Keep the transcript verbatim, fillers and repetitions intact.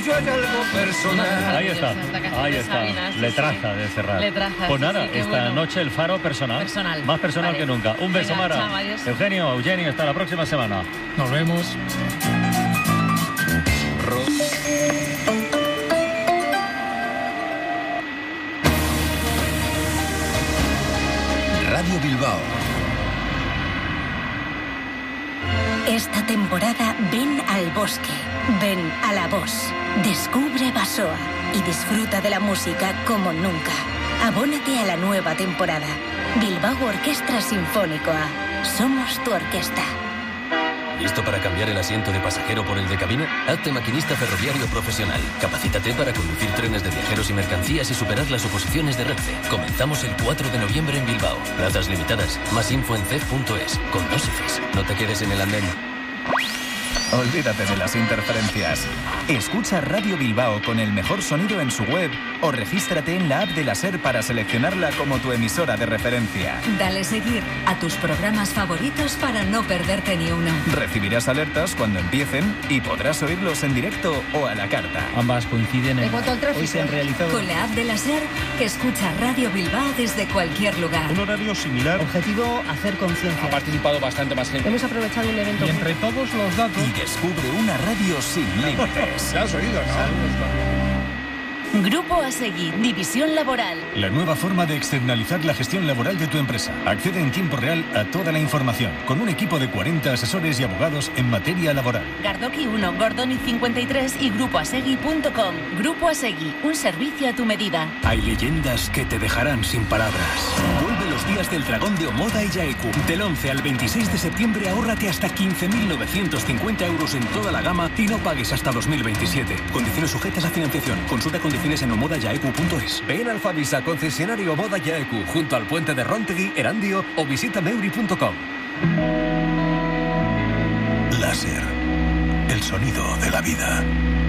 Yo hay algo personal. Ahí está, ahí está, letraza de Serrat. Letraza, pues nada, sí, sí, esta bueno. noche el faro personal, Personal. más personal Vale. que nunca. Un beso, Venga, Mara. chao, adiós. Eugenio, Eugeni, hasta la próxima semana. Nos vemos. Radio Bilbao. Esta temporada ven al bosque, ven a la voz, descubre Basoa y disfruta de la música como nunca. Abónate a la nueva temporada. Bilbao Orquestra Sinfónico A. Somos tu orquesta. ¿Listo para cambiar el asiento de pasajero por el de cabina? Hazte maquinista ferroviario profesional. Capacítate para conducir trenes de viajeros y mercancías y superar las oposiciones de Renfe. Comenzamos el cuatro de noviembre en Bilbao. Plazas limitadas. Más info en cef punto es. Con Dosifes. No te quedes en el andén. Olvídate de las interferencias. Escucha Radio Bilbao con el mejor sonido en su web o regístrate en la app de la SER para seleccionarla como tu emisora de referencia. Dale seguir a tus programas favoritos para no perderte ni uno. Recibirás alertas cuando empiecen y podrás oírlos en directo o a la carta. Ambas coinciden en... Hoy se han realizado... Con la app de la SER, escucha Radio Bilbao desde cualquier lugar. Un horario similar. Objetivo, hacer conciencia. Ha participado bastante más gente. Hemos aprovechado un evento... Y entre todos los datos... Y descubre una radio sin límites. Ya has oído, ¿no? Grupo Asegui, División Laboral. La nueva forma de externalizar la gestión laboral de tu empresa. Accede en tiempo real a toda la información, con un equipo de cuarenta asesores y abogados en materia laboral. Gardoki uno, Gordoni cincuenta y tres y grupo asegui punto com. Grupo Asegui, un servicio a tu medida. Hay leyendas que te dejarán sin palabras. Vuelve los días del dragón de Omoda y Yaeku. Del once al veintiséis de septiembre ahórrate hasta quince mil novecientos cincuenta euros en toda la gama y no pagues hasta dos mil veintisiete. Condiciones sujetas a financiación. Consulta condiciones en omoda yaeku punto es. Ven al Fabisa, concesionario Omoda Yaeku, junto al puente de Rontegui, Erandio, o visita meuri punto com. Láser. El sonido de la vida.